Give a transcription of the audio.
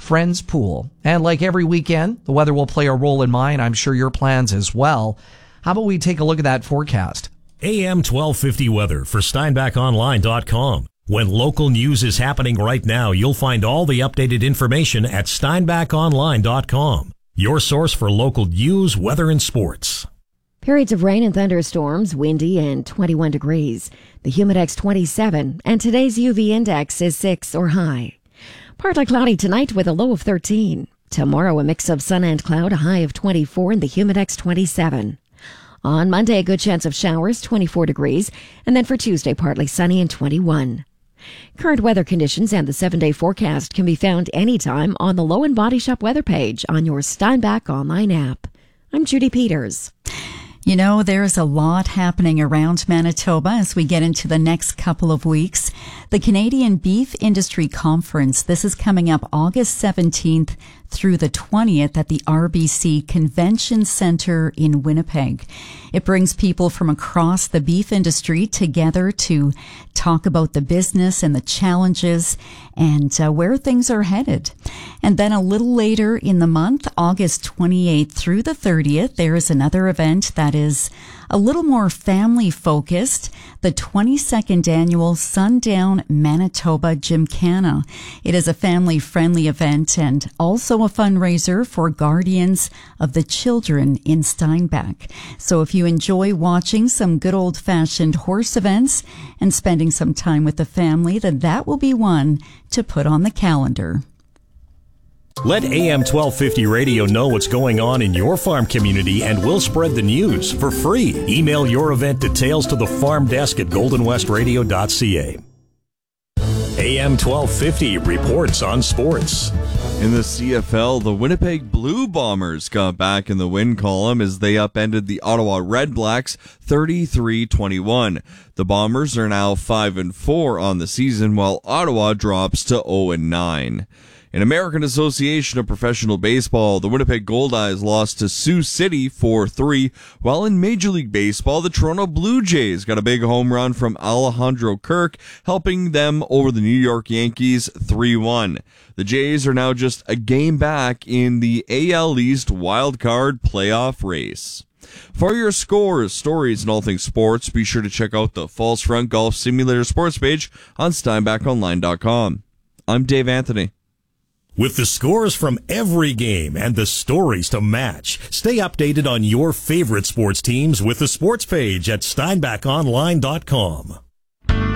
Friends Pool. And like every weekend, the weather will play a role in mine. I'm sure your plans as well. How about we take a look at that forecast? AM 1250 weather for SteinbachOnline.com. When local news is happening right now, you'll find all the updated information at SteinbachOnline.com. Your source for local news, weather, and sports. Periods of rain and thunderstorms, windy and 21 degrees. The Humidex 27, and today's UV index is 6 or high. Partly cloudy tonight with a low of 13. Tomorrow, a mix of sun and cloud, a high of 24, and the Humidex 27. On Monday, a good chance of showers, 24 degrees, and then for Tuesday, partly sunny and 21. Current weather conditions and the 7-day forecast can be found anytime on the Low and Body Shop weather page on your Steinbach online app. I'm Judy Peters. You know, there's a lot happening around Manitoba as we get into the next couple of weeks. The Canadian Beef Industry Conference, this is coming up August 17th through the 20th at the RBC Convention Centre in Winnipeg. It brings people from across the beef industry together to talk about the business and the challenges and where things are headed. And then a little later in the month, August 28th through the 30th, there is another event that is a little more family focused, the 22nd annual Sundown Manitoba Gymkhana. It is a family friendly event and also a fundraiser for guardians of the children in Steinbach. So if you enjoy watching some good old fashioned horse events and spending some time with the family, then that will be one to put on the calendar. Let AM 1250 Radio know what's going on in your farm community and we'll spread the news for free. Email your event details to the farm desk at goldenwestradio.ca. AM 1250 reports on sports. In the CFL, the Winnipeg Blue Bombers got back in the win column as they upended the Ottawa Red Blacks 33-21. The Bombers are now 5-4 on the season, while Ottawa drops to 0-9. In American Association of Professional Baseball, the Winnipeg Goldeyes lost to Sioux City 4-3, while in Major League Baseball, the Toronto Blue Jays got a big home run from Alejandro Kirk, helping them over the New York Yankees 3-1. The Jays are now just a game back in the AL East wildcard playoff race. For your scores, stories, and all things sports, be sure to check out the Falls Front Golf Simulator sports page on SteinbachOnline.com. I'm Dave Anthony. With the scores from every game and the stories to match, stay updated on your favorite sports teams with the sports page at SteinbachOnline.com.